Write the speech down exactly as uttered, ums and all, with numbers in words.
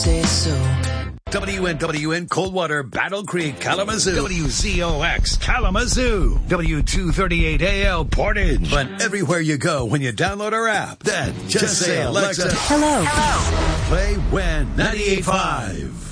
Say so. W N W N Coldwater, Battle Creek, Kalamazoo. W Z O X, Kalamazoo. W two thirty-eight A L, Portage. But everywhere you go when you download our app, then just, just say, Alexa, hello. Hello. Play W E N ninety-eight point five.